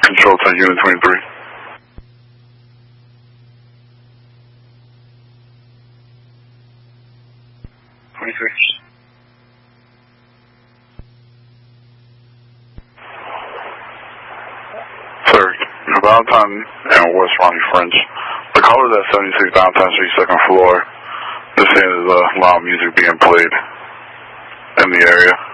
Control 10, Unit 23. Sir, Valentine and West Ronnie French. The caller is at 76 Valentine Street, second floor. This is loud music being played in the area.